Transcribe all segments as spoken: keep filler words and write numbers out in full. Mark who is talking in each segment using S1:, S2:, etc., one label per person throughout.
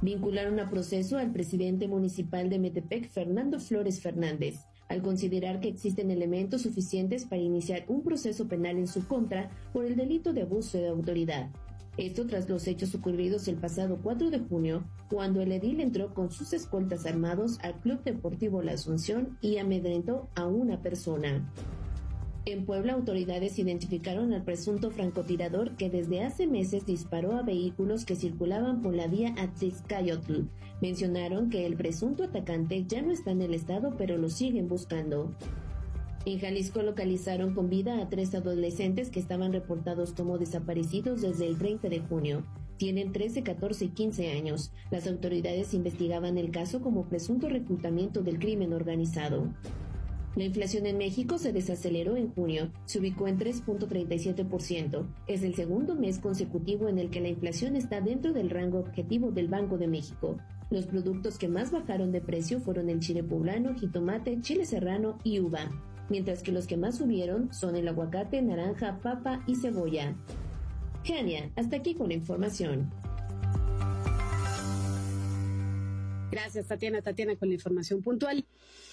S1: Vincularon a proceso al presidente municipal de Metepec, Fernando Flores Fernández, al considerar que existen elementos suficientes para iniciar un proceso penal en su contra por el delito de abuso de autoridad. Esto tras los hechos ocurridos el pasado cuatro de junio, cuando el edil entró con sus escoltas armados al Club Deportivo La Asunción y amedrentó a una persona. En Puebla, autoridades identificaron al presunto francotirador que desde hace meses disparó a vehículos que circulaban por la vía Atzixcayotl. Mencionaron que el presunto atacante ya no está en el estado, pero lo siguen buscando. En Jalisco localizaron con vida a tres adolescentes que estaban reportados como desaparecidos desde el treinta de junio. Tienen trece, catorce y quince años. Las autoridades investigaban el caso como presunto reclutamiento del crimen organizado. La inflación en México se desaceleró en junio, se ubicó en tres punto treinta y siete por ciento. Es el segundo mes consecutivo en el que la inflación está dentro del rango objetivo del Banco de México. Los productos que más bajaron de precio fueron el chile poblano, jitomate, chile serrano y uva, mientras que los que más subieron son el aguacate, naranja, papa y cebolla. Genia, hasta aquí con la información.
S2: Gracias, Tatiana. Tatiana con la información puntual.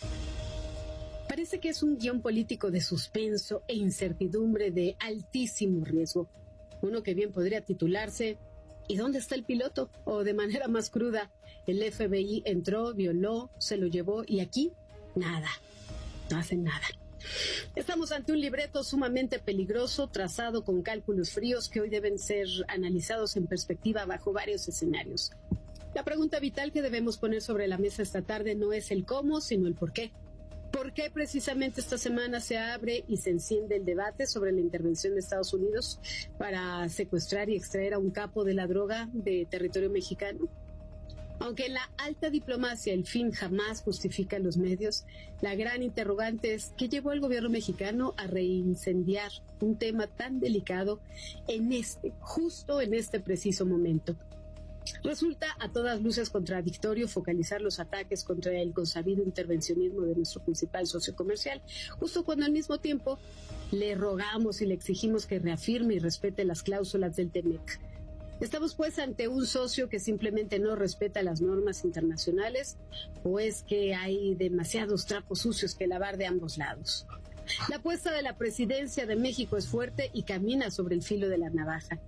S2: Parece que es un guión político de suspenso e incertidumbre de altísimo riesgo. Uno que bien podría titularse ¿y dónde está el piloto? O de manera más cruda, el F B I entró, violó, se lo llevó y aquí nada, no hacen nada. Estamos ante un libreto sumamente peligroso, trazado con cálculos fríos que hoy deben ser analizados en perspectiva bajo varios escenarios. La pregunta vital que debemos poner sobre la mesa esta tarde no es el cómo, sino el por qué. ¿Por qué precisamente esta semana se abre y se enciende el debate sobre la intervención de Estados Unidos para secuestrar y extraer a un capo de la droga de territorio mexicano? Aunque en la alta diplomacia el fin jamás justifica los medios, la gran interrogante es ¿qué llevó al gobierno mexicano a reincendiar un tema tan delicado en este, justo en este preciso momento? Resulta a todas luces contradictorio focalizar los ataques contra el consabido intervencionismo de nuestro principal socio comercial, justo cuando al mismo tiempo le rogamos y le exigimos que reafirme y respete las cláusulas del T M E C. ¿Estamos pues ante un socio que simplemente no respeta las normas internacionales o es que hay demasiados trapos sucios que lavar de ambos lados? La apuesta de la presidencia de México es fuerte y camina sobre el filo de la navaja.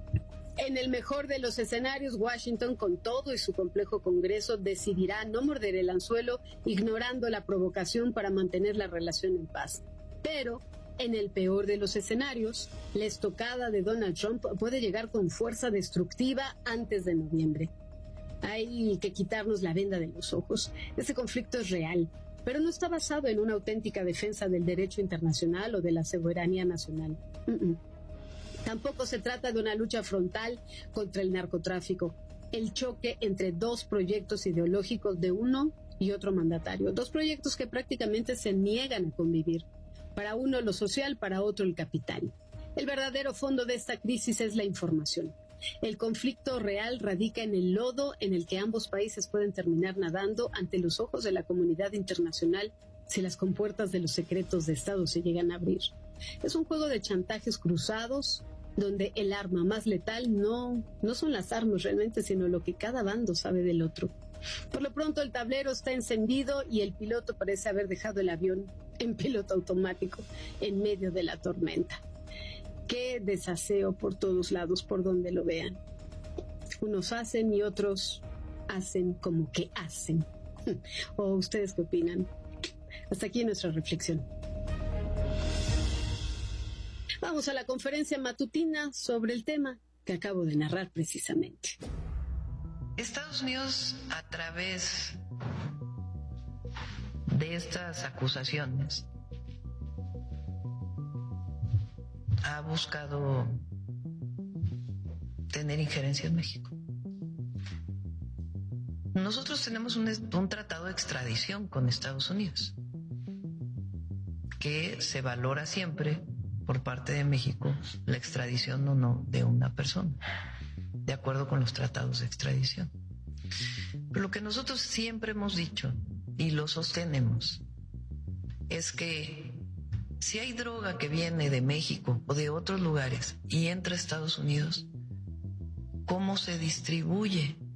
S2: En el mejor de los escenarios, Washington, con todo y su complejo Congreso, decidirá no morder el anzuelo, ignorando la provocación para mantener la relación en paz. Pero, en el peor de los escenarios, la estocada de Donald Trump puede llegar con fuerza destructiva antes de noviembre. Hay que quitarnos la venda de los ojos. Ese conflicto es real, pero no está basado en una auténtica defensa del derecho internacional o de la soberanía nacional. Uh-uh. Tampoco se trata de una lucha frontal contra el narcotráfico, el choque entre dos proyectos ideológicos de uno y otro mandatario, dos proyectos que prácticamente se niegan a convivir. Para uno lo social, para otro el capital. El verdadero fondo de esta crisis es la información. El conflicto real radica en el lodo en el que ambos países pueden terminar nadando ante los ojos de la comunidad internacional si las compuertas de los secretos de Estado se llegan a abrir. Es un juego de chantajes cruzados, donde el arma más letal no, no son las armas realmente, sino lo que cada bando sabe del otro. Por lo pronto el tablero está encendido y el piloto parece haber dejado el avión en piloto automático en medio de la tormenta. Qué desaseo por todos lados, por donde lo vean. Unos hacen y otros hacen como que hacen. ¿O ustedes qué opinan? Hasta aquí nuestra reflexión. Vamos a la conferencia matutina sobre el tema que acabo de narrar precisamente.
S3: Estados Unidos, a través de estas acusaciones, ha buscado tener injerencia en México. Nosotros tenemos un, un tratado de extradición con Estados Unidos que se valora siempre por parte de México la extradición o no de una persona, de acuerdo con los tratados de extradición. Pero lo que nosotros siempre hemos dicho y lo sostenemos es que si hay droga que viene de México o de otros lugares y entra a Estados Unidos, ¿cómo se distribuye?